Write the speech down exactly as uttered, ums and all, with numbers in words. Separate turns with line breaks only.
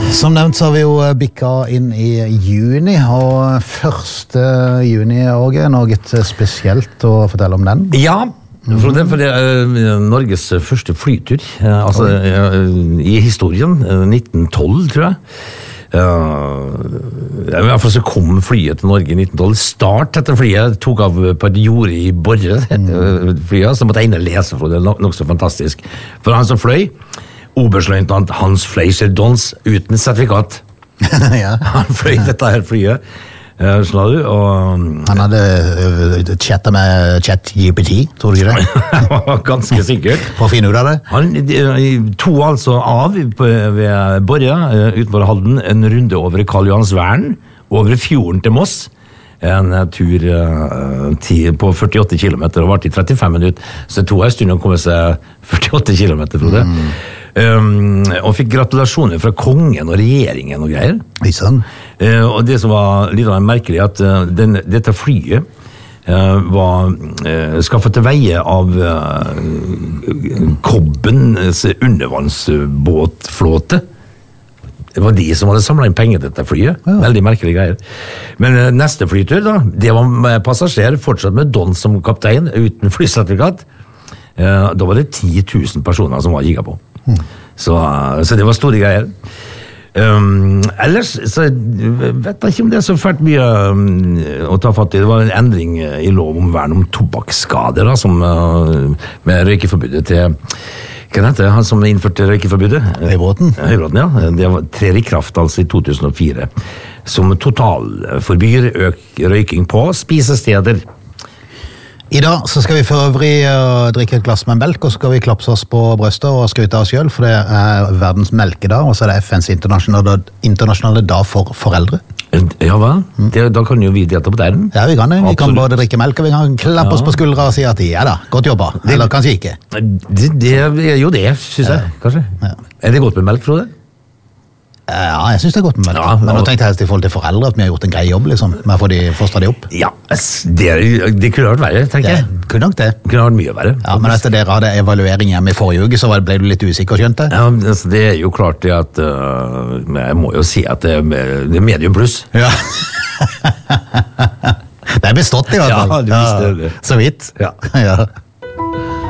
Som nevnt så har vi jo bikka inn i juni, og første juni, Åge, noe spesielt å fortelle om den?
Ja, for det, for det er Norges første flytur, altså i historien, nitten tolv, tror jeg. I hvert fall så kom flyet til Norge i nitten tolv. Start etter flyet tok av på et jord i Borre, flyet, så måtte jeg inn og lese for det, nok så fantastisk. For han som fløy, oberstløytnant Hans Fleischer Dons uten sertifikat.
Ja.
Han fløy dette her flyet, skjønner du, og...
Han hadde uh, chattet med ChatGPT, tror du ikke det?
Ganske sikkert.
For å finne ut av det.
Han tog altså av på, ved Borre, utenfor Halden, en runde over Karl Johans Vern, over fjorden til Moss. En tur uh, ti, på førtiåtte kilometer og varte i trettifem minutter. Så det tog en stund å komme seg førtiåtte kilometer, tror jeg. Mm. Um, og fikk gratulasjoner fra kongen og regjeringen og greier.
Sånn.
Uh, og det som var litt merkelig, at uh, den, dette flyet uh, var uh, skaffet til veie av uh, Kobbens undervannsbåtflåte. Det var de som hadde samlet inn penger til dette flyet. Ja. Veldig merkelige greier. Men uh, neste flytur da, det var med passasjer, fortsatt med Don som kaptein, uten flysertifikat. Uh, da var det ti tusen personer som var giga på. Mm. Så, så det var store greier. Um, ellers så vet jeg ikke om det er så fælt mye um, å ta fatt i. Det var en endring i lov om vern om tobakksskader da, som, uh, med røykeforbudet til hva heter det, han som innførte røykeforbudet?
Høybråten.
Høybråten, ja. Det trer i kraft altså i to tusen og fire, som totalforbyr økt røyking på spisesteder.
I dag så skal vi for øvrig uh, drikke et glass med melk, og så skal vi klapse oss på brøstet og skryte av oss selv, for det er verdens melkedag, og så er det F N's internasjonale, internasjonale dag for foreldre.
Ja vel, det, da kan jo vi delta på den.
Ja, vi kan det. Vi Absolutt. Kan både drikke melk, og vi kan klappe ja. Oss på skuldra og si at ja da, godt jobba, eller kanskje ikke.
Det, det er jo det, synes jeg, ja. Kanskje. Ja. Er det godt med melk, Frode?
Ja, jeg synes det er godt med melk. Ja, men nå tenkte jeg helst i forhold til foreldre at vi har gjort en grei jobb, liksom, med å få de fostra de opp.
Ja, det, det kunne vært verre, tenker jeg.
Det kunne nok det.
Det kunne vært mye verre.
Ja, men etter dere hadde evaluering hjemme i forrige uke, så ble du litt usikker, skjønte?
Ja, altså, det er jo klart det at, uh, jeg må jo si at det, det er medium pluss.
Ja. Det er bestått i hvert fall.
Ja, du visste det.
Så vidt.
Ja.
Ja.